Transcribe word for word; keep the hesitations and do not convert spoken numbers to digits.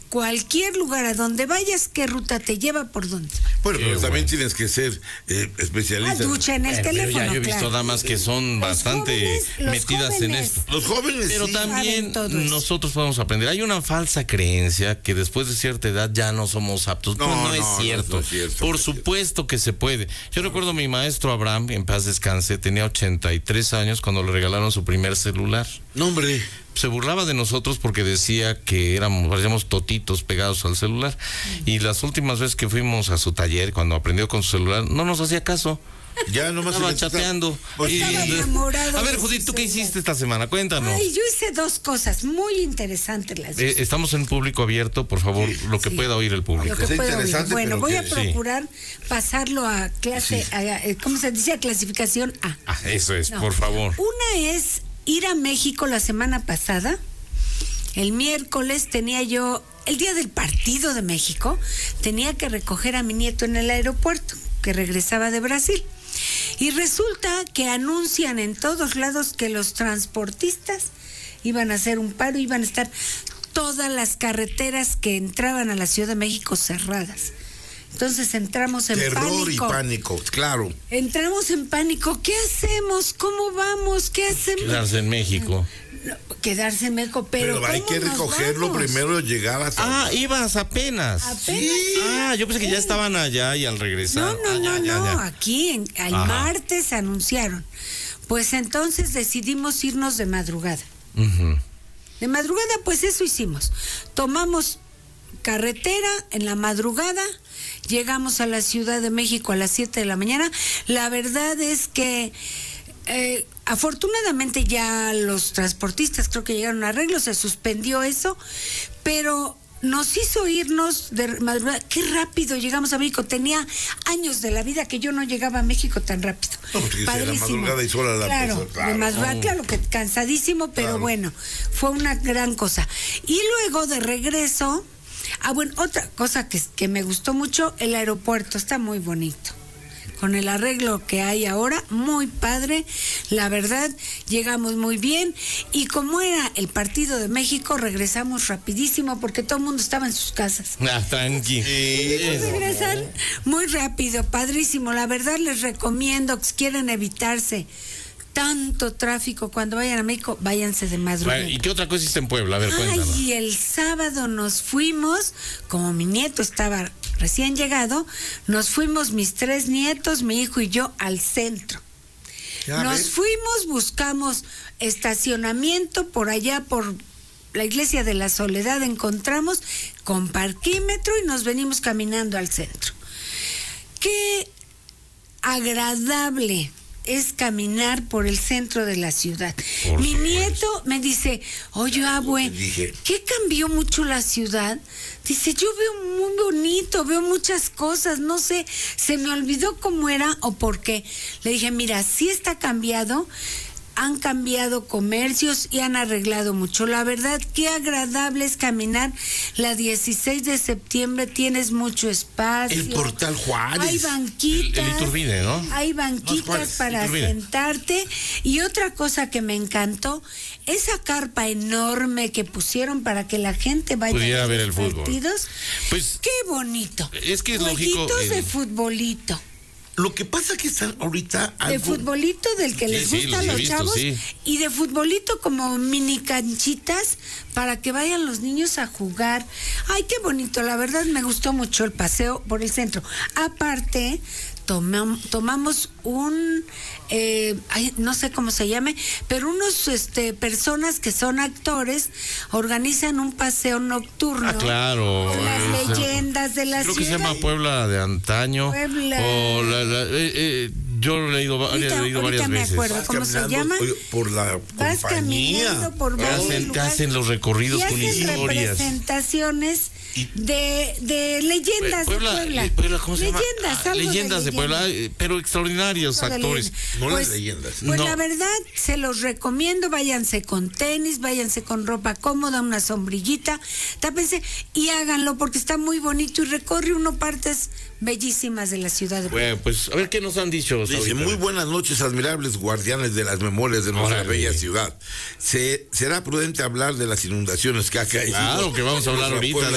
cualquier lugar a donde vayas, ¿qué ruta te lleva? ¿Por dónde? Bueno, pero Qué también bueno. tienes que ser eh, especialista. Ah, ducha en el Eh, pero teléfono, ya yo he visto claro. damas que son Los bastante jóvenes, los metidas en jóvenes. esto. Los jóvenes Pero sí. también saben todo eso. nosotros podemos aprender. Hay una falsa creencia que después de cierta edad ya no somos aptos. No, No, no, no, es no, cierto. no es cierto, Por no es supuesto que se puede. Yo recuerdo a mi maestro Abraham, en paz descanse, tenía ochenta y tres años cuando le regalaron su primer celular. No, hombre. Se burlaba de nosotros porque decía que éramos, parecíamos totitos pegados al celular. Y las últimas veces que fuimos a su taller, cuando aprendió con su celular, no nos hacía caso. Ya nomás Estaba se le- chateando. Pues, Y- Estaba enamorado a ver, de Judith, su ¿tú qué celular. hiciste esta semana? Cuéntanos. Ay, yo hice dos cosas muy interesantes las Eh, hice. estamos en público abierto, por favor, lo que Sí. pueda oír el Lo público. que Está puedo oír. interesante, Bueno, pero voy a que- sí. procurar pasarlo a clase, a, a- ¿cómo se dice? A clasificación A. Ah, eso es, No. por favor. Una es ir a México la semana pasada. El miércoles tenía yo, el día del partido de México, tenía que recoger a mi nieto en el aeropuerto, que regresaba de Brasil. Y resulta que anuncian en todos lados que los transportistas iban a hacer un paro, iban a estar todas las carreteras que entraban a la Ciudad de México cerradas. Entonces entramos en Terror pánico. y pánico, claro. Entramos en pánico. ¿Qué hacemos? ¿Cómo vamos? ¿Qué hacemos? Quedarse en México. No, quedarse en México, pero, Pero hay ¿cómo que nos recogerlo vamos? primero, llegar hasta... Ah, ibas apenas. Apenas. Sí. Ah, yo pensé que ya estaban allá y al regresar. No, no, Ah, ya, no, ya, no. ya. Aquí, en, el Ajá. martes anunciaron. Pues entonces decidimos irnos de madrugada. Ujú. De madrugada, pues eso hicimos. Tomamos carretera en la madrugada, llegamos a la Ciudad de México a las siete de la mañana. La verdad es que eh, afortunadamente ya los transportistas creo que llegaron a arreglo, se suspendió eso, pero nos hizo irnos de madrugada. Qué rápido llegamos a México. Tenía años de la vida que yo no llegaba a México tan rápido. No, porque si era Padrísimo. madrugada y sola la claro, cosa, claro. de madrugada, Oh. claro que cansadísimo, pero Claro. bueno, fue una gran cosa. Y luego de regreso, ah, bueno, otra cosa que, que me gustó mucho, el aeropuerto está muy bonito. Con el arreglo que hay ahora, muy padre, la verdad, llegamos muy bien. Y como era el partido de México, regresamos rapidísimo porque todo el mundo estaba en sus casas. Ah, tranqui. Pues regresan muy rápido, padrísimo. La verdad les recomiendo que si quieren evitarse tanto tráfico cuando vayan a México, váyanse de madrugada. Bueno, ¿y qué otra cosa hiciste en Puebla? A ver, cuéntanos. Ay, y el sábado nos fuimos, como mi nieto estaba recién llegado, nos fuimos mis tres nietos, mi hijo y yo al centro. Ya Nos ves. fuimos, buscamos estacionamiento por allá por la Iglesia de la Soledad, encontramos con parquímetro y nos venimos caminando al centro. Qué agradable es caminar por el centro de la ciudad. Por Mi supuesto. nieto me dice, oye, abue, Dije. ¿qué cambió mucho la ciudad? Dice, yo veo muy bonito, veo muchas cosas, no sé, se me olvidó cómo era o por qué. Le dije, mira, sí está cambiado, han cambiado comercios y han arreglado mucho. La verdad, qué agradable es caminar. La dieciséis de septiembre tienes mucho espacio. El Portal Juárez. Hay banquitas. El- el Iturbide, ¿no? Hay No, banquitas Juárez, para Iturbide. sentarte. Y otra cosa que me encantó, esa carpa enorme que pusieron para que la gente vaya Pudiera a ver los el fútbol. partidos. Pues Qué bonito. es que es lógico. Jueguitos de eh, futbolito. Lo que pasa que están ahorita... De algo- futbolito del que Sí, les sí, gusta los a he los visto, chavos sí. y de futbolito como mini canchitas para que vayan los niños a jugar. Ay, qué bonito, la verdad me gustó mucho el paseo por el centro. Aparte, tomam- tomamos un, eh, ay, no sé cómo se llame, pero unos este, personas que son actores organizan un paseo nocturno. Ah, claro. Con las eh, leyendas de la Creo que se ciudad. llama Puebla de antaño. Puebla. O la, la- eh, eh, yo lo he leído, va- Ahorita- he leído ahorita varias me veces. acuerdo. Vas ¿Cómo se caminando, llama? oye, por la Vas compañía. caminando por Que varios hacen, que lugares hacen los recorridos y con hacen historias. representaciones de, de leyendas Puebla, de Puebla. eh, Puebla, ¿cómo se llama? leyendas, Ah, algo leyendas de, Puebla, leyendas. eh, pero extraordinarios Algo de actores. leyendas. No Pues- las leyendas. Pues No. la verdad, se los recomiendo, váyanse con tenis, váyanse con ropa cómoda, una sombrillita, tápense y háganlo porque está muy bonito y recorre uno partes bellísimas de la ciudad de Puebla. Bueno, pues a ver qué nos han dicho. Dice, ahorita. muy buenas noches, admirables guardianes de las memorias de nuestra Órale. bella ciudad. Se, será prudente hablar de las inundaciones que ha caído. Claro que vamos a hablar Nuestra ahorita Puebla